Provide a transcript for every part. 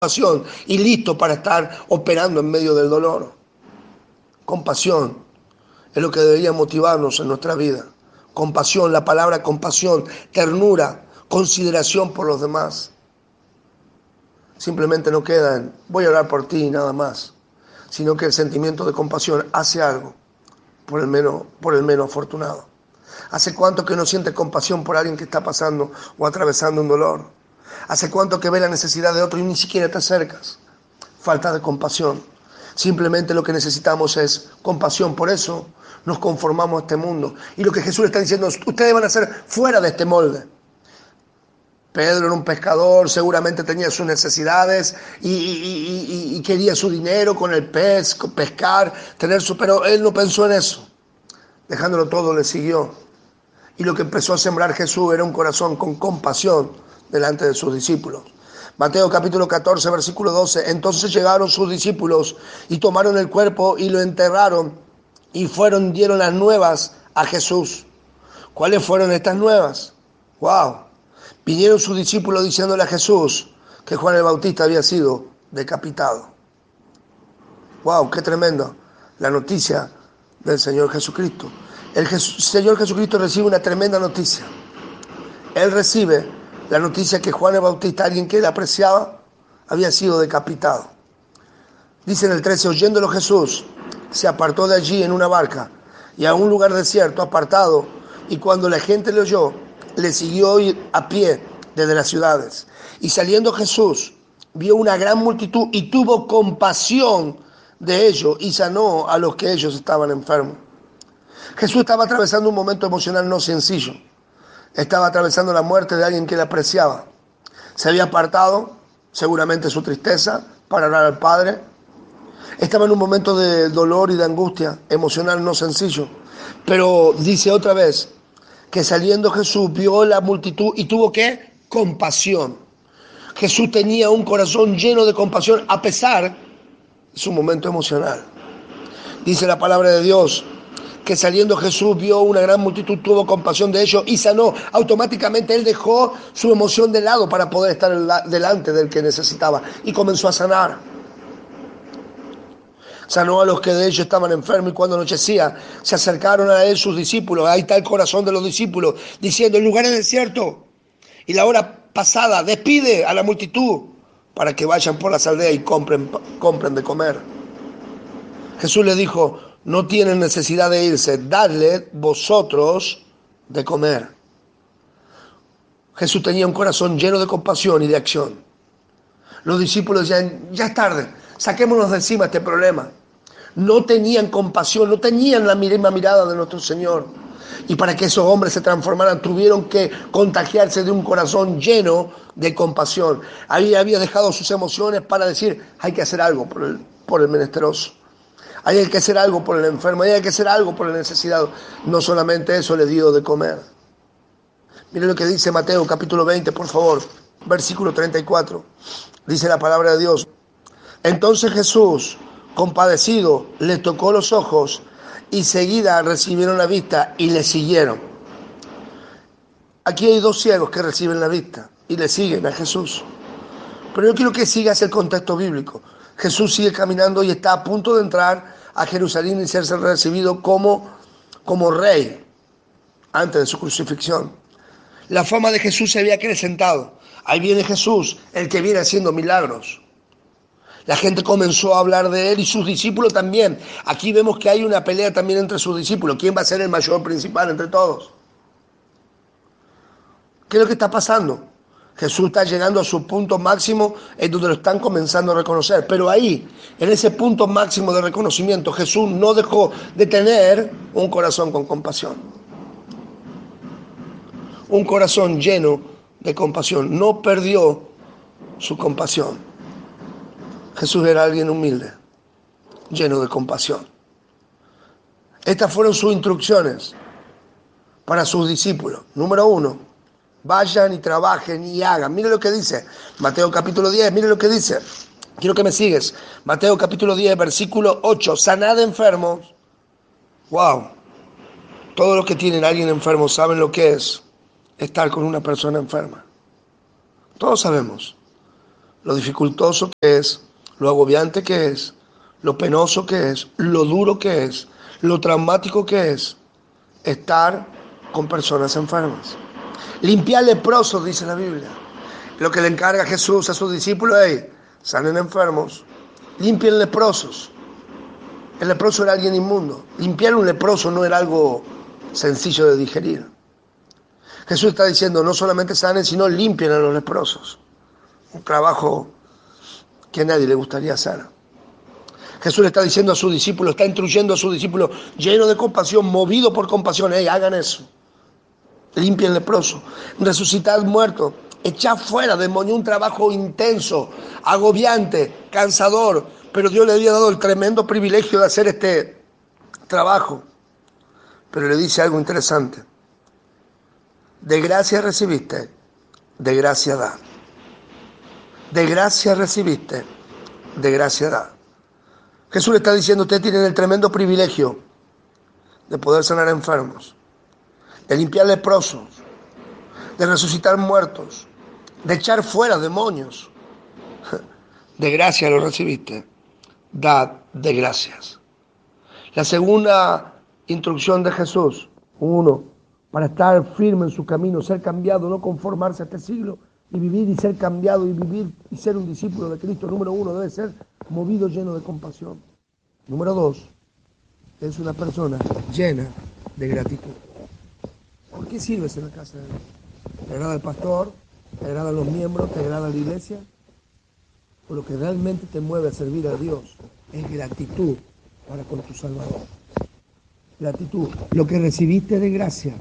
y listo para estar operando en medio del dolor. Compasión es lo que debería motivarnos en nuestra vida. Compasión, la palabra compasión, ternura, consideración por los demás. Simplemente no queda en voy a orar por ti y nada más, sino que el sentimiento de compasión hace algo por el menos afortunado. ¿Hace cuánto que no sientes compasión por alguien que está pasando o atravesando un dolor? ¿Hace cuánto que ves la necesidad de otro y ni siquiera te acercas? Falta de compasión. Simplemente lo que necesitamos es compasión. Por eso nos conformamos a este mundo. Y lo que Jesús está diciendo es, ustedes van a ser fuera de este molde. Pedro era un pescador, seguramente tenía sus necesidades y quería su dinero con el pez, pescar, pero él no pensó en eso. Dejándolo todo, le siguió. Y lo que empezó a sembrar Jesús era un corazón con compasión delante de sus discípulos. Mateo capítulo 14, versículo 12. Entonces llegaron sus discípulos y tomaron el cuerpo y lo enterraron y dieron las nuevas a Jesús. ¿Cuáles fueron estas nuevas? ¡Wow! Vinieron sus discípulos diciéndole a Jesús que Juan el Bautista había sido decapitado. ¡Wow! ¡Qué tremendo! La noticia del Señor Jesucristo. Señor Jesucristo recibe una tremenda noticia. Él recibe la noticia que Juan el Bautista, alguien que él apreciaba, había sido decapitado. Dice en el 13, oyéndolo Jesús, se apartó de allí en una barca y a un lugar desierto, apartado, y cuando la gente le oyó, le siguió a pie desde las ciudades. Y saliendo Jesús, vio una gran multitud y tuvo compasión de ellos y sanó a los que ellos estaban enfermos. Jesús estaba atravesando un momento emocional no sencillo. Estaba atravesando la muerte de alguien que le apreciaba. Se había apartado, seguramente su tristeza, para orar al Padre. Estaba en un momento de dolor y de angustia emocional no sencillo. Pero dice otra vez que saliendo Jesús vio la multitud y tuvo ¿qué? Compasión. Jesús tenía un corazón lleno de compasión a pesar de su momento emocional. Dice la palabra de Dios que saliendo Jesús vio una gran multitud, tuvo compasión de ellos y sanó. Automáticamente él dejó su emoción de lado para poder estar delante del que necesitaba y comenzó a sanar. Sanó a los que de ellos estaban enfermos y cuando anochecía se acercaron a él sus discípulos. Ahí está el corazón de los discípulos diciendo: el lugar es desierto y la hora pasada, despide a la multitud para que vayan por las aldeas y compren de comer. Jesús les dijo: no tienen necesidad de irse, dadle vosotros de comer. Jesús tenía un corazón lleno de compasión y de acción. Los discípulos decían: ya es tarde, saquémonos de encima este problema. No tenían compasión, no tenían la misma mirada de nuestro Señor. Y para que esos hombres se transformaran, tuvieron que contagiarse de un corazón lleno de compasión. Ahí había dejado sus emociones para decir: hay que hacer algo por el menesteroso. Hay que hacer algo por el enfermo, hay que hacer algo por el necesitado. No solamente eso le dio de comer. Miren lo que dice Mateo capítulo 20, por favor, versículo 34. Dice la palabra de Dios: entonces Jesús, compadecido, les tocó los ojos y seguida recibieron la vista y le siguieron. Aquí hay dos ciegos que reciben la vista y le siguen a Jesús. Pero yo quiero que sigas el contexto bíblico. Jesús sigue caminando y está a punto de entrar a Jerusalén y serse recibido como rey antes de su crucifixión. La fama de Jesús se había acrecentado. Ahí viene Jesús, el que viene haciendo milagros. La gente comenzó a hablar de él y sus discípulos también. Aquí vemos que hay una pelea también entre sus discípulos. ¿Quién va a ser el mayor principal entre todos? ¿Qué es lo que está pasando? Jesús está llegando a su punto máximo, en donde lo están comenzando a reconocer. Pero ahí, en ese punto máximo de reconocimiento, Jesús no dejó de tener un corazón con compasión. Un corazón lleno de compasión. No perdió su compasión. Jesús era alguien humilde, lleno de compasión. Estas fueron sus instrucciones para sus discípulos. Número 1, vayan y trabajen y hagan. Mire lo que dice Mateo capítulo 10, mire lo que dice. Quiero que me sigues. Mateo capítulo 10, versículo 8. Sanad enfermos. Wow. Todos los que tienen a alguien enfermo saben lo que es estar con una persona enferma. Todos sabemos. lo dificultoso que es, lo agobiante que es, lo penoso que es, lo duro que es, lo traumático que es estar con personas enfermas. Limpiar leprosos, dice la Biblia. Lo que le encarga Jesús a sus discípulos es, salen enfermos, limpien leprosos. El leproso era alguien inmundo. Limpiar un leproso no era algo sencillo de digerir. Jesús está diciendo, no solamente sanen, sino limpien a los leprosos. Un trabajo que a nadie le gustaría hacer. Jesús le está diciendo a sus discípulos, está instruyendo a sus discípulos, lleno de compasión, movido por compasión, hagan eso. Limpien leproso, resucitad muertos, echad fuera demonio, un trabajo intenso, agobiante, cansador, pero Dios le había dado el tremendo privilegio de hacer este trabajo. Pero le dice algo interesante. De gracia recibiste, de gracia da. De gracia recibiste, de gracia da. Jesús le está diciendo, ustedes tienen el tremendo privilegio de poder sanar enfermos, de limpiar leprosos, de resucitar muertos, de echar fuera demonios. De gracia lo recibiste, dad de gracias. La segunda instrucción de Jesús, para estar firme en su camino, ser cambiado, no conformarse a este siglo, y vivir y ser cambiado y vivir y ser un discípulo de Cristo. Número 1, debe ser movido, lleno de compasión. Número 2, es una persona llena de gratitud. ¿Por qué sirves en la casa de Dios? ¿Te agrada el pastor? ¿Te agradan los miembros? ¿Te agrada la iglesia? O lo que realmente te mueve a servir a Dios es gratitud para con tu Salvador. Gratitud. Lo que recibiste de gracia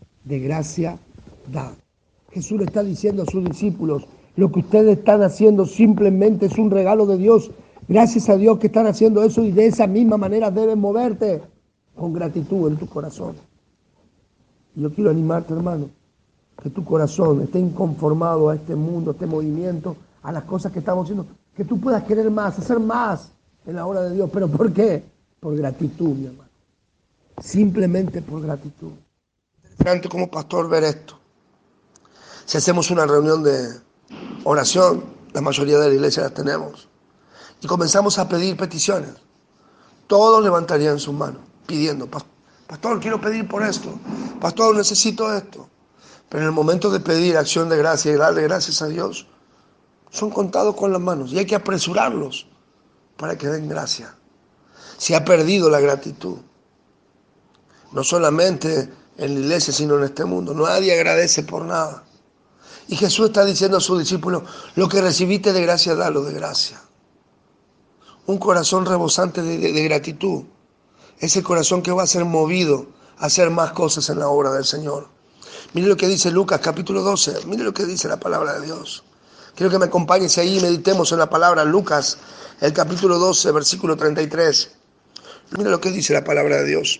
da. Jesús le está diciendo a sus discípulos, lo que ustedes están haciendo simplemente es un regalo de Dios. Gracias a Dios que están haciendo eso, y de esa misma manera debes moverte con gratitud en tu corazón. Y yo quiero animarte, hermano, que tu corazón esté inconformado a este mundo, a este movimiento, a las cosas que estamos haciendo, que tú puedas querer más, hacer más en la obra de Dios. ¿Pero por qué? Por gratitud, mi hermano. Simplemente por gratitud. Es interesante como pastor ver esto. Si hacemos una reunión de oración, la mayoría de la iglesia las tenemos, y comenzamos a pedir peticiones, todos levantarían sus manos pidiendo, pastor, quiero pedir por esto, pastor, necesito esto. Pero en el momento de pedir acción de gracia y darle gracias a Dios, son contados con las manos y hay que apresurarlos para que den gracia. Se ha perdido la gratitud, no solamente en la iglesia, sino en este mundo. Nadie agradece por nada. Y Jesús está diciendo a sus discípulos, lo que recibiste de gracia, dalo de gracia. Un corazón rebosante de gratitud, ese corazón que va a ser movido a hacer más cosas en la obra del Señor. Mire lo que dice Lucas capítulo 12, mire lo que dice la palabra de Dios. Quiero que me acompañes ahí y meditemos en la palabra Lucas, el capítulo 12, versículo 33. Mire lo que dice la palabra de Dios.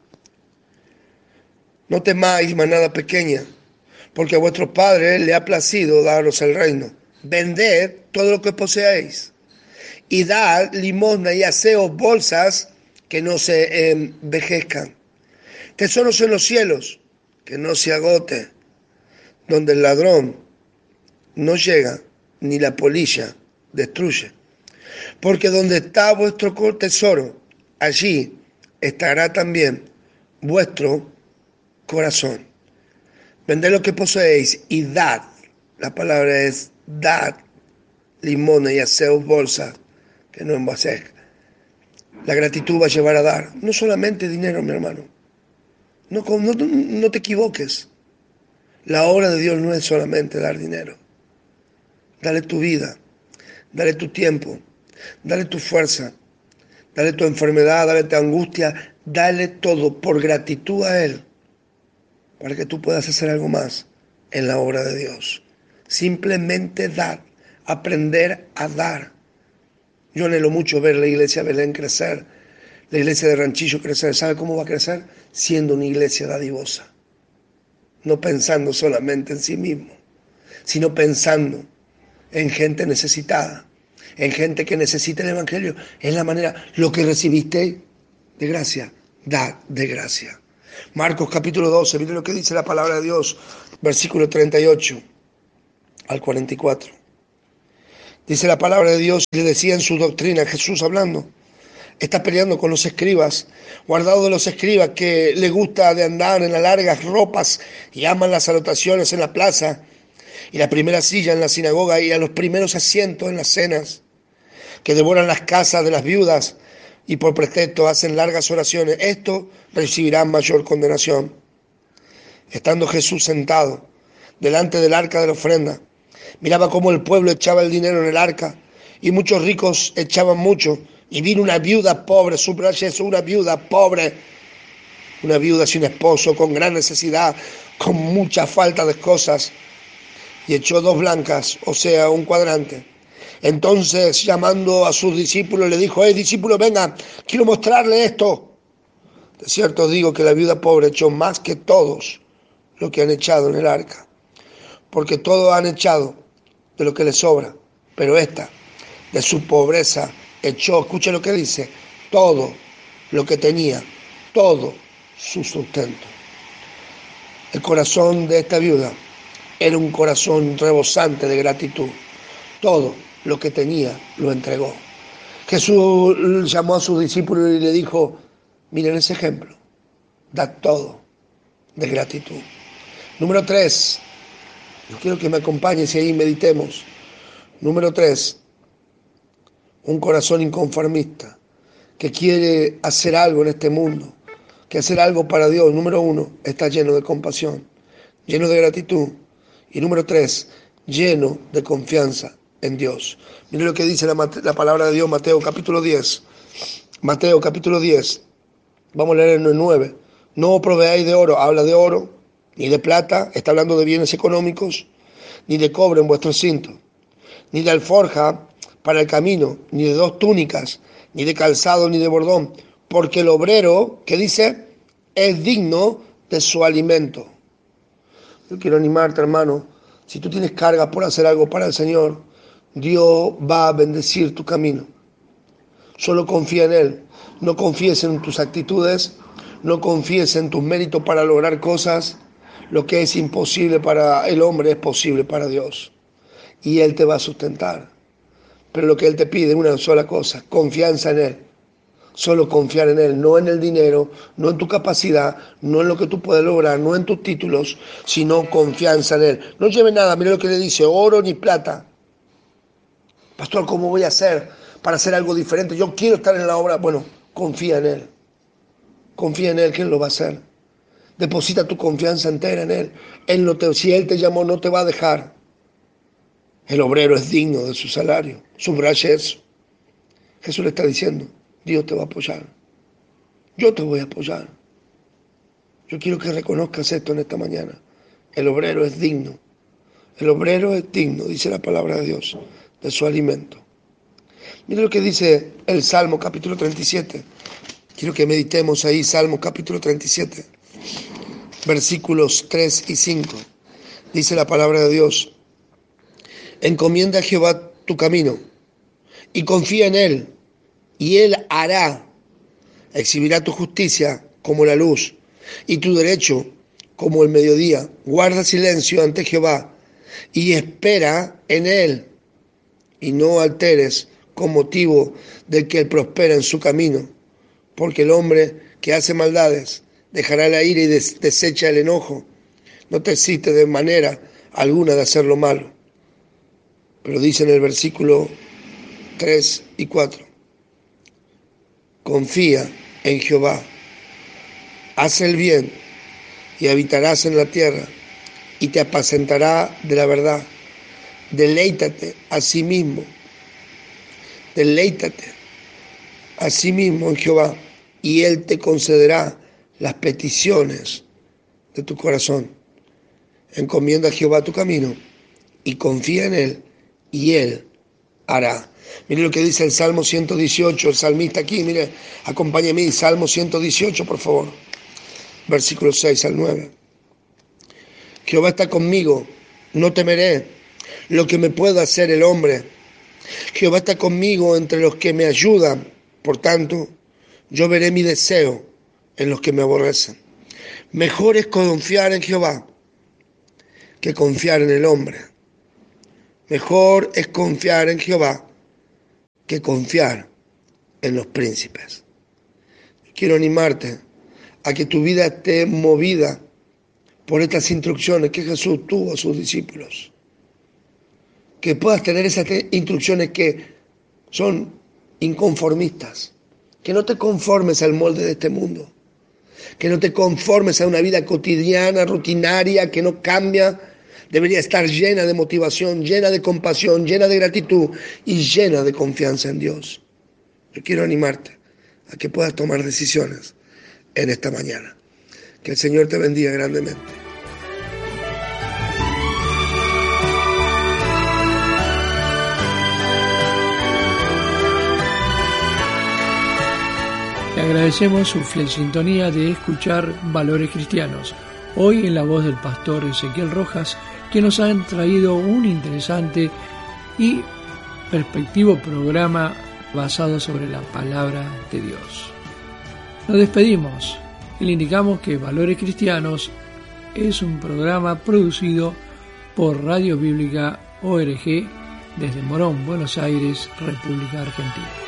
No temáis, manada pequeña, porque a vuestro Padre le ha placido daros el reino. Vended todo lo que poseéis y dad limosna y haceos bolsas que no se envejezcan. Tesoros en los cielos, que no se agote, donde el ladrón no llega ni la polilla destruye. Porque donde está vuestro tesoro, allí estará también vuestro corazón. Vended lo que poseéis y dad. La palabra es dad limosna y haceos bolsas que no envejezcan. La gratitud va a llevar a dar, no solamente dinero, mi hermano. No te equivoques. La obra de Dios no es solamente dar dinero. Dale tu vida, dale tu tiempo, dale tu fuerza, dale tu enfermedad, dale tu angustia, dale todo por gratitud a Él, para que tú puedas hacer algo más en la obra de Dios. Simplemente dar, aprender a dar. Yo anhelo mucho ver la iglesia Belén crecer, la iglesia de Ranchillo crecer. ¿Sabe cómo va a crecer? Siendo una iglesia dadivosa. No pensando solamente en sí mismo, sino pensando en gente necesitada, en gente que necesita el Evangelio. Es la manera, lo que recibiste de gracia, da de gracia. Marcos capítulo 12, mire lo que dice la palabra de Dios, versículo 38 al 44. Dice la palabra de Dios, le decía en su doctrina, Jesús hablando, está peleando con los escribas, guardado de los escribas que le gusta de andar en las largas ropas y aman las salutaciones en la plaza y la primera silla en la sinagoga y a los primeros asientos en las cenas, que devoran las casas de las viudas y por pretexto hacen largas oraciones. Estos recibirán mayor condenación. Estando Jesús sentado delante del arca de la ofrenda, miraba cómo el pueblo echaba el dinero en el arca y muchos ricos echaban mucho. Y vino una viuda pobre, subraya eso, una viuda pobre, una viuda sin esposo, con gran necesidad, con mucha falta de cosas, y echó 2 blancas, o sea, un cuadrante. Entonces, llamando a sus discípulos, le dijo: discípulos, vengan, quiero mostrarle esto. De cierto os digo que la viuda pobre echó más que todos lo que han echado en el arca, porque todos han echado de lo que les sobra, pero esta, de su pobreza, echó, escuche lo que dice, todo lo que tenía, todo su sustento. El corazón de esta viuda era un corazón rebosante de gratitud. Todo lo que tenía lo entregó. Jesús llamó a sus discípulos y le dijo: miren ese ejemplo, da todo de gratitud. Número 3, yo quiero que me acompañes y ahí meditemos. Número 3, un corazón inconformista que quiere hacer algo en este mundo, que hacer algo para Dios. Número 1, está lleno de compasión, lleno de gratitud. Y número 3, lleno de confianza en Dios. Mire lo que dice la palabra de Dios, Mateo capítulo 10. Mateo capítulo 10, vamos a leer en el 9. No proveáis de oro, habla de oro, ni de plata, está hablando de bienes económicos, ni de cobre en vuestro cinto, ni de alforja para el camino, ni de 2 túnicas, ni de calzado, ni de bordón, porque el obrero, ¿qué dice?, es digno de su alimento. Yo quiero animarte, hermano, si tú tienes cargas por hacer algo para el Señor, Dios va a bendecir tu camino. Solo confía en Él, no confíes en tus actitudes, no confíes en tus méritos para lograr cosas. Lo que es imposible para el hombre es posible para Dios, y Él te va a sustentar. Pero lo que Él te pide es una sola cosa: confianza en Él. Solo confiar en Él, no en el dinero, no en tu capacidad, no en lo que tú puedes lograr, no en tus títulos, sino confianza en Él. No lleve nada, mire lo que le dice: oro ni plata. Pastor, ¿cómo voy a hacer para hacer algo diferente? Yo quiero estar en la obra. Bueno, confía en Él. Confía en Él, que Él lo va a hacer. Deposita tu confianza entera en Él. Si Él te llamó, no te va a dejar. El obrero es digno de su salario. Subraye eso. Jesús le está diciendo: Dios te va a apoyar. Yo te voy a apoyar. Yo quiero que reconozcas esto en esta mañana. El obrero es digno. El obrero es digno, dice la palabra de Dios, de su alimento. Mira lo que dice el Salmo capítulo 37. Quiero que meditemos ahí, Salmo capítulo 37, versículos 3 y 5. Dice la palabra de Dios: encomienda a Jehová tu camino y confía en Él, y Él hará. Exhibirá tu justicia como la luz y tu derecho como el mediodía. Guarda silencio ante Jehová y espera en Él, y no alteres con motivo del que Él prospera en su camino, porque el hombre que hace maldades dejará la ira y desecha el enojo. No te existe de manera alguna de hacer lo malo. Pero dice en el versículo 3 y 4, confía en Jehová, haz el bien y habitarás en la tierra, y te apacentará de la verdad. Deleítate a sí mismo en Jehová, y Él te concederá las peticiones de tu corazón. Encomienda a Jehová tu camino y confía en Él, y Él hará. Mire lo que dice el Salmo 118, el salmista aquí, mire, acompáñeme, Salmo 118, por favor, versículos 6 al 9. Jehová está conmigo, no temeré lo que me pueda hacer el hombre. Jehová está conmigo entre los que me ayudan, por tanto, yo veré mi deseo en los que me aborrecen. Mejor es confiar en Jehová que confiar en el hombre. Mejor es confiar en Jehová que confiar en los príncipes. Quiero animarte a que tu vida esté movida por estas instrucciones que Jesús tuvo a sus discípulos. Que puedas tener esas instrucciones que son inconformistas. Que no te conformes al molde de este mundo. Que no te conformes a una vida cotidiana, rutinaria, que no cambia. Debería estar llena de motivación, llena de compasión, llena de gratitud y llena de confianza en Dios. Yo quiero animarte a que puedas tomar decisiones en esta mañana. Que el Señor te bendiga grandemente. Le agradecemos su fiel sintonía de escuchar Valores Cristianos, hoy en la voz del pastor Ezequiel Rojas, que nos han traído un interesante y perspectivo programa basado sobre la palabra de Dios. Nos despedimos y le indicamos que Valores Cristianos es un programa producido por Radio Bíblica ORG desde Morón, Buenos Aires, República Argentina.